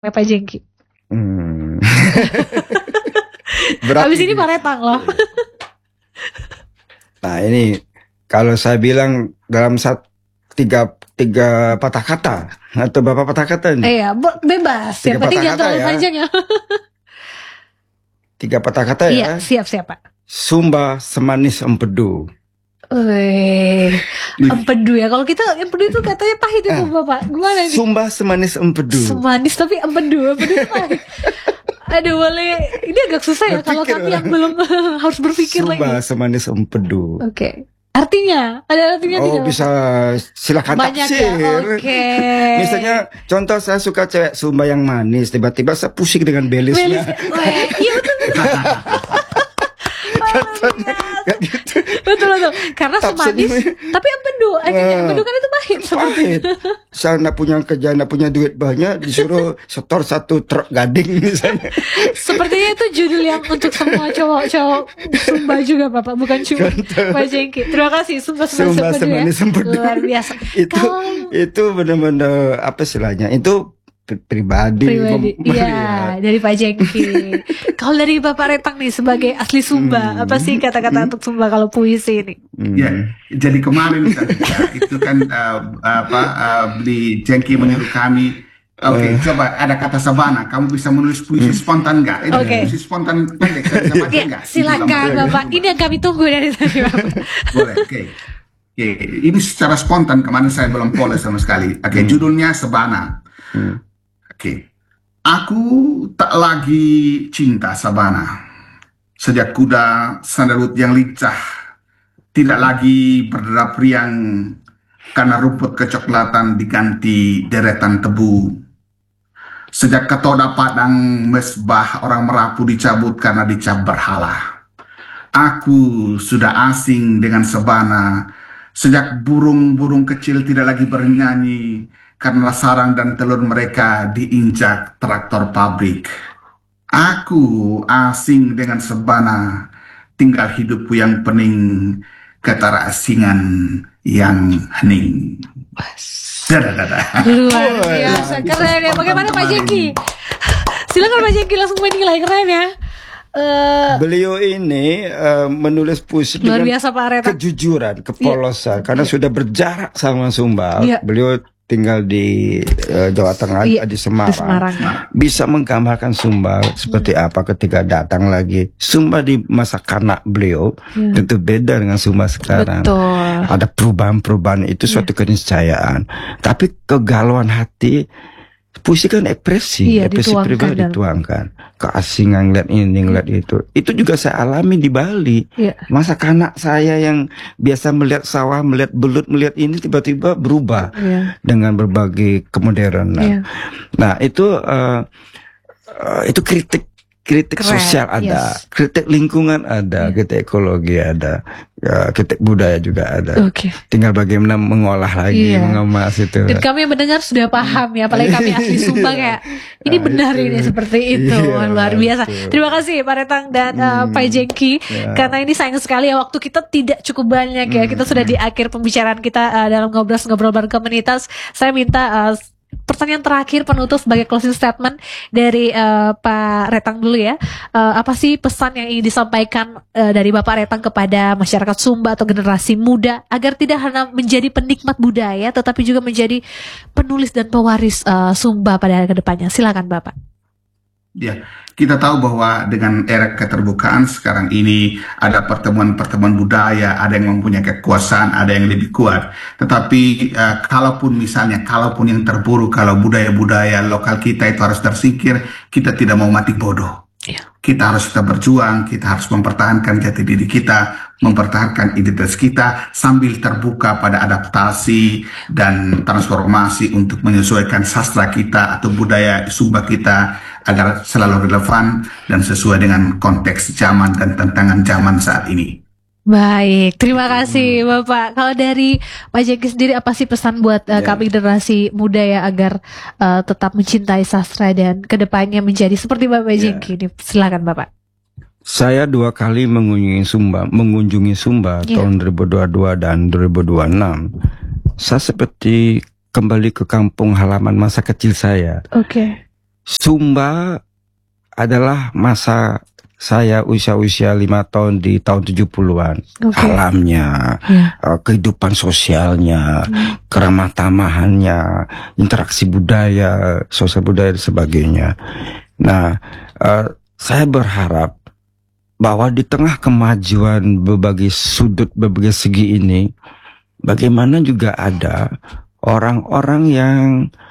Pak Jengki. Habis ini Pak Retang loh. Nah ini kalau saya bilang dalam tiga patah kata atau berapa patah kata ini? Iya, bebas. Yang penting jangan terlalu panjang ya. 3 patah kata ya. Iya, siap Pak. Sumba semanis empedu. Empedu ya. Kalau kita empedu itu katanya pahit itu Bapak. Gimana ini? Sumba semanis empedu. Semanis tapi empedu pahit. Aduh boleh. Ini agak susah ya kalau kami yang belum harus berpikir lagi. Sumba semanis empedu. Oke. Artinya? Ada artinya tidak? Oh bisa silakan tafsir. Oke. Misalnya contoh saya suka cewek Sumba yang manis, tiba-tiba saya pusing dengan belisnya. Iya betul. Betul. Karena semanis tapi empedu. Empedu kan itu pahit. Saya nggak punya kerja, nggak punya duit banyak, disuruh setor 1 truk gading misalnya. Sepertinya itu judul yang untuk semua cowok-cowok Sumba juga Bapak, bukan cuma Pak Jengki. Terima kasih Sumba semanis empedu. Luar biasa. Itu benar-benar apa istilahnya? Itu pribadi. Iya, dari Pak Jengki. Kalau dari Bapak Retang nih sebagai asli Sumba, apa sih kata-kata untuk Sumba kalau puisi ini? Ya, jadi kemarin itu kan beli Jengki menyuruh kami. Oke, coba ada kata sabana. Kamu bisa menulis puisi spontan nggak? Itu puisi spontan pendek. Bisa baca nggak? Silakan Bapak. Ini yang kami tunggu dari tadi Bapak. Boleh, oke. Ini secara spontan kemarin saya belum poles sama sekali. Oke, judulnya Sabana. Oke. Aku tak lagi cinta sabana. Sejak kuda sandalwood yang lincah tidak lagi berderap riang karena rumput kecoklatan diganti deretan tebu. Sejak katoda padang mesbah orang merapu dicabut karena dicap berhala. Aku sudah asing dengan sabana. Sejak burung-burung kecil tidak lagi bernyanyi karena sarang dan telur mereka diinjak traktor pabrik. Aku asing dengan sabana, tinggal hidupku yang pening, ketara asingan yang hening. Luar biasa, keren ya. Bagaimana Pak Jengki? Silakan Pak Jengki langsung menilai, keren ya. Beliau ini menulis puisi luar biasa Pak Retang. Kejujuran, kepolosan, karena sudah berjarak sama Sumba. Beliau tinggal di Jawa Tengah, di Semarang. Bisa menggambarkan Sumba seperti apa ketika datang lagi. Sumba di masa kanak beliau tentu beda dengan Sumba sekarang. Betul. Ada perubahan-perubahan, itu suatu keniscayaan. Tapi kegalauan hati, puisi kan ekspresi pribadi dituangkan. Keasingan ngeliat ini, ngeliat itu. Itu juga saya alami di Bali. Masa kanak saya yang biasa melihat sawah, melihat belut, melihat ini tiba-tiba berubah dengan berbagai kemodernan. Nah itu kritik sosial ada, kritik lingkungan ada, kritik ekologi ada, kritik budaya juga ada. Tinggal bagaimana mengolah lagi, mengemas itu. Dan kami yang mendengar sudah paham ya, apalagi kami asli Sumba kayak ini benar ini seperti itu. Luar biasa. Terima kasih Pak Retang dan Pak Jengki, karena ini sayang sekali ya waktu kita tidak cukup banyak ya. Kita sudah di akhir pembicaraan kita dalam ngobrol bareng komunitas. Saya minta pertanyaan terakhir penutup sebagai closing statement dari Pak Retang dulu ya. Apa sih pesan yang ingin disampaikan dari Bapak Retang kepada masyarakat Sumba atau generasi muda agar tidak hanya menjadi penikmat budaya tetapi juga menjadi penulis dan pewaris Sumba pada kedepannya? Silakan Bapak. Ya, kita tahu bahwa dengan era keterbukaan sekarang ini ada pertemuan-pertemuan budaya, ada yang mempunyai kekuasaan, ada yang lebih kuat. Tetapi kalaupun yang terburuk, kalau budaya-budaya lokal kita itu harus tersingkir, kita tidak mau mati bodoh. Kita harus tetap berjuang, kita harus mempertahankan jati diri kita, mempertahankan identitas kita sambil terbuka pada adaptasi dan transformasi untuk menyesuaikan sastra kita atau budaya Sumba kita agar selalu relevan dan sesuai dengan konteks zaman dan tantangan zaman saat ini. Baik, terima kasih Bapak. Kalau dari Pak Jengki sendiri apa sih pesan buat kami generasi muda ya agar tetap mencintai sastra dan kedepannya menjadi seperti Bapak Jengki? Silakan Bapak. Saya 2 kali mengunjungi Sumba tahun 2022 dan 2026. Saya seperti kembali ke kampung halaman masa kecil saya. Sumba adalah masa saya usia 5 tahun di tahun 70-an. Alamnya, kehidupan sosialnya, keramah tamahannya, interaksi budaya, sosial budaya dan sebagainya. Nah, saya berharap bahwa di tengah kemajuan berbagai sudut, berbagai segi ini, bagaimana juga ada orang-orang yang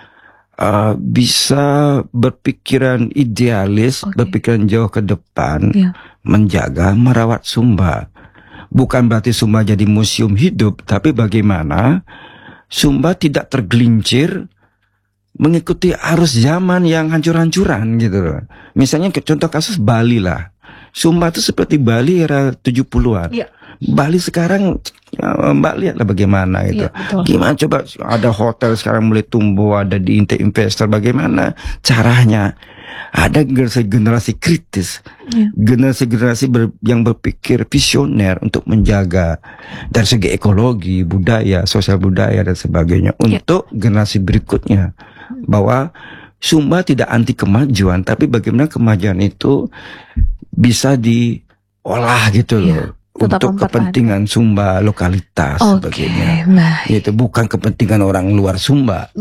bisa berpikiran idealis, berpikiran jauh ke depan, menjaga, merawat Sumba. Bukan berarti Sumba jadi museum hidup, tapi bagaimana Sumba tidak tergelincir mengikuti arus zaman yang hancur-hancuran gitu. Misalnya contoh kasus Bali lah. Sumba itu seperti Bali era 70-an. Bali sekarang Mbak lihatlah bagaimana itu. Gimana coba ada hotel sekarang mulai tumbuh, ada di investor, bagaimana caranya? Ada generasi kritis, generasi yang berpikir visioner untuk menjaga dari segi ekologi, budaya, sosial budaya dan sebagainya untuk generasi berikutnya. Bahwa Sumba tidak anti kemajuan, tapi bagaimana kemajuan itu bisa diolah gitu loh. Untuk kepentingan Sumba lokalitas sebagainya. Itu bukan kepentingan orang luar Sumba.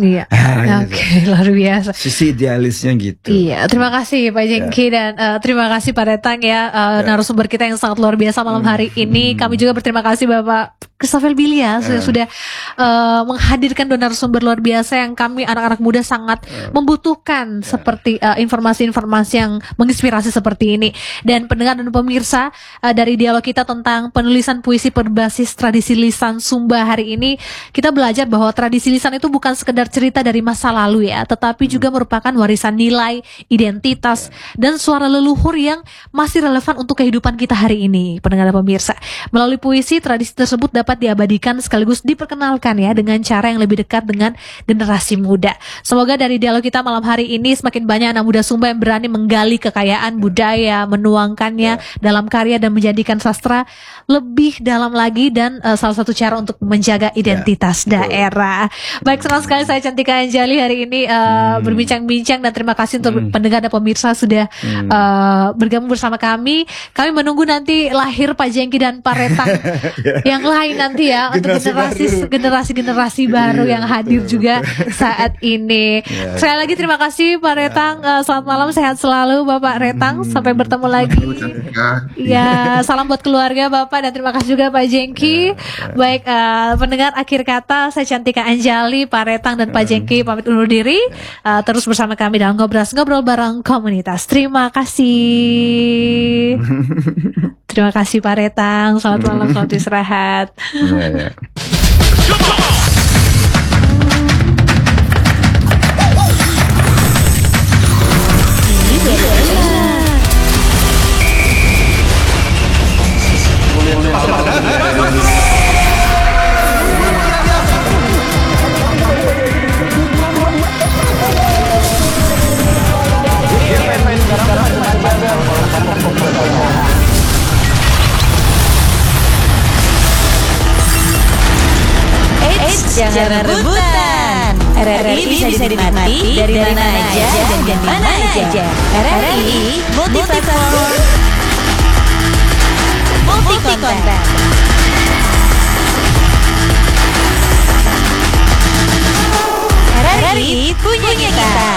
Luar biasa. Sisi idealisnya gitu. Terima kasih Pak Jengki dan terima kasih Pak Retang narasumber kita yang sangat luar biasa malam hari ini. Kami juga berterima kasih Bapak Christopher Bilia sudah menghadirkan narasumber luar biasa yang kami anak-anak muda sangat membutuhkan seperti informasi-informasi yang menginspirasi seperti ini. Dan pendengar dan pemirsa dari dialog kita tentang penulisan puisi berbasis tradisi lisan Sumba hari ini, kita belajar bahwa tradisi lisan itu bukan sekedar cerita dari masa lalu tetapi juga merupakan warisan nilai, identitas, dan suara leluhur yang masih relevan untuk kehidupan kita hari ini, pendengar dan pemirsa. Melalui puisi, tradisi tersebut dapat diabadikan sekaligus diperkenalkan dengan cara yang lebih dekat dengan generasi muda. Semoga dari dialog kita malam hari ini semakin banyak anak muda Sumba yang berani menggali kekayaan budaya, menuangkannya dalam karya dan menjadikan sastra lebih dalam lagi dan salah satu cara untuk menjaga identitas daerah. Baik, senang sekali saya Cantika Anjali hari ini berbincang-bincang dan terima kasih untuk pendengar dan pemirsa sudah bergabung bersama kami. Kami menunggu nanti lahir Pak Jengki dan Pak Retang yang lain nanti untuk generasi baru yang hadir juga saat ini. Sekali lagi terima kasih Pak Retang. Selamat malam, sehat selalu Bapak Retang. Sampai bertemu lagi. Salam buat keluarga Bapak dan terima kasih juga Pak Jengki. Baik, pendengar, akhir kata saya Cantika Anjali, Pak Retang dan Pak Jengki pamit undur diri. Terus bersama kami dalam ngobrol bareng komunitas. Terima kasih. Terima kasih Pak Retang. Selamat malam, selamat istirahat. Jangan rebutan. RRI bisa dinikmati dari mana aja dan di mana aja. RRI multi-platform, multi-konten. RRI punya kita.